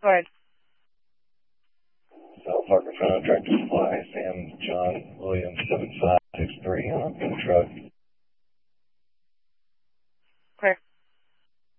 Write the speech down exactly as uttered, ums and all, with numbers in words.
Word. South Parker Front Tractor Supply, Sam John Williams seven five six three on the truck.